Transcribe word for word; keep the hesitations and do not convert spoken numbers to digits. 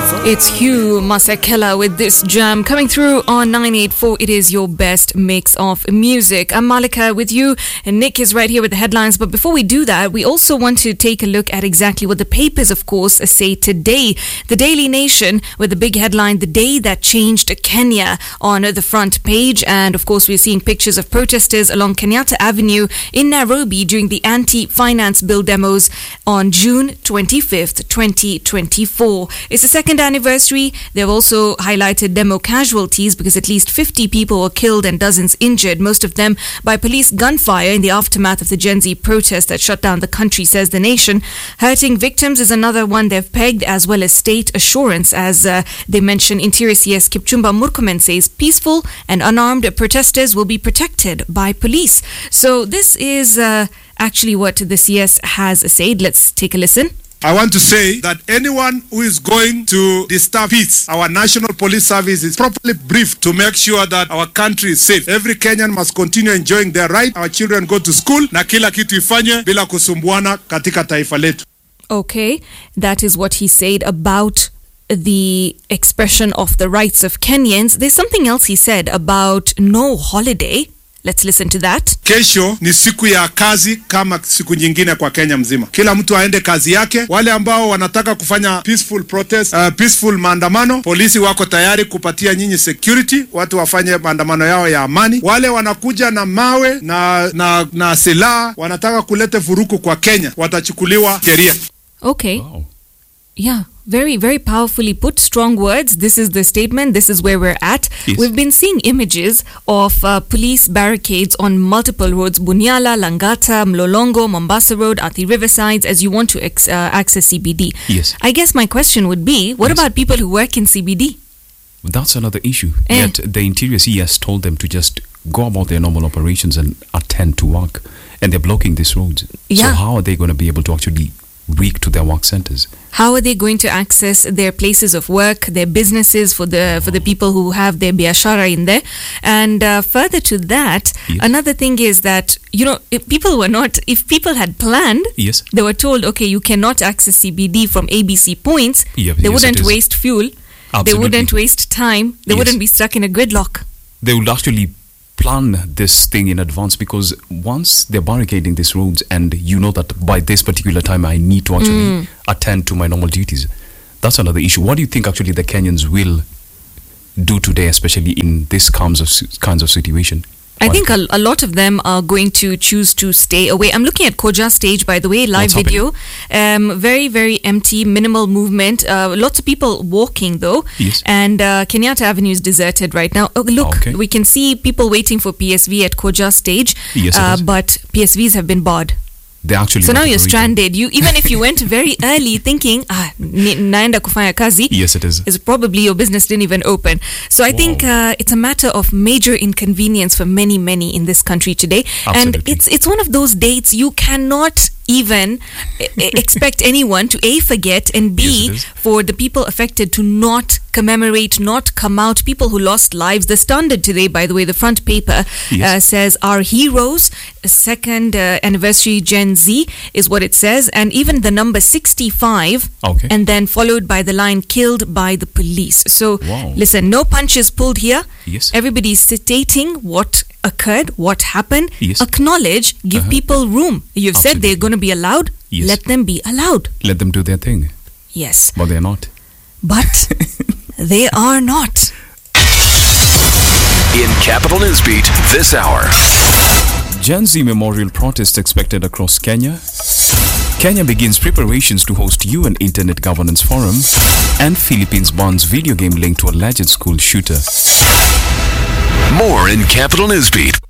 It's Hugh Masekela with this jam coming through on nine eighty-four. It is your best mix of music. I'm Malika with you, and Nick is right here with the headlines. But before we do that, we also want to take a look at exactly what the papers, of course, say today. The Daily Nation with the big headline, "The Day That Changed Kenya," on the front page. And of course, we're seeing pictures of protesters along Kenyatta Avenue in Nairobi during the anti-finance bill demos on June twenty-fifth, twenty twenty-four. It's the second anniversary. They've also highlighted demo casualties because at least fifty people were killed and dozens injured, most of them by police gunfire in the aftermath of the Gen Z protest that shut down the country, says the Nation. Hurting victims is another one they've pegged, as well as state assurance, as uh, they mention. Interior C S Kipchumba Murkomen says peaceful and unarmed protesters will be protected by police. So this is uh, actually what the C S has said. Let's take a listen. I want to say that anyone who is going to disturb peace, our National Police Service is properly briefed to make sure that our country is safe. Every Kenyan must continue enjoying their right. Our children go to school na kila kitu ifanye bila kusumbuana katika taifa letu. Okay, that is what he said about the expression of the rights of Kenyans. There's something else he said about no holiday. Let's listen to that. Kesho ni siku ya kazi kama siku nyingine kwa Kenya mzima. Kila mtu aende kazi yake. Wale ambao wanataka kufanya peaceful protest, uh, peaceful maandamano, polisi wako tayari kupatia nyinyi security, watu wafanye maandamano yao ya amani. Wale wanakuja na mawe na na, na silaha wanataka kulete vuruku kwa Kenya, watachukuliwa sheria. Okay. Wow. Yeah. Very, very powerfully put. Strong words. This is the statement. This is where we're at. Yes. We've been seeing images of uh, police barricades on multiple roads. Bunyala, Langata, Mlolongo, Mombasa Road, Athi Riversides, as you want to ex- uh, access C B D. Yes. I guess my question would be, what Yes. about people who work in C B D? That's another issue. Eh. Yet the Interior C S told them to just go about their normal operations and attend to work. And they're blocking these roads. Yeah. So how are they going to be able to actually reach to their work centers? How are they going to access their places of work, their businesses for the for the people who have their biashara in there? And uh, further to that, Yes. another thing is that, you know, if people were not, if people had planned, Yes. they were told, okay, you cannot access C B D from A B C points. Yeah, they yes, wouldn't it is. waste fuel. They Absolutely. wouldn't waste time. They Yes. wouldn't be stuck in a gridlock. They would actually plan this thing in advance, because once they're barricading these roads and you know that by this particular time I need to actually Mm. attend to my normal duties, that's another issue. What do you think actually the Kenyans will do today, especially in this kinds of kinds of situation? I What- think a, a lot of them are going to choose to stay away. I'm looking at Koja stage, by the way, live What's video. Um, very, very empty, minimal movement. Uh, lots of people walking, though. Yes. And uh, Kenyatta Avenue is deserted right now. Oh, look, Okay. we can see people waiting for P S V at Koja stage. Yes, it uh, is. but P S Vs have been barred. They actually So now not you're operating. stranded. You even if you went very early thinking, ah, ni- naenda kufanya kazi. Yes, it is. Is probably your business didn't even open. So I think uh, it's a matter of major inconvenience for many, many in this country today. And Absolutely. it's it's one of those dates you cannot even e- e- expect anyone to A, forget, and B, Yes, it is. for the people affected to not commemorate, not come out, people who lost lives. The Standard today, by the way, the front paper Yes. uh, says our heroes, second uh, anniversary Gen Z is what it says, and even the number sixty-five, Okay. and then followed by the line killed by the police. So Wow. listen, no punches pulled here. Yes. Everybody's stating what occurred, what happened. Yes. Acknowledge, give Uh-huh. people room. You've said they're Absolutely. going to be allowed. Yes. Let them be allowed. Let them do their thing, Yes. but they're not. But they are not. In Capital Newsbeat this hour. Gen Z memorial protest expected across Kenya. Kenya begins preparations to host U N Internet Governance Forum, and Philippines bans video game linked to alleged school shooter. More in Capital Newsbeat.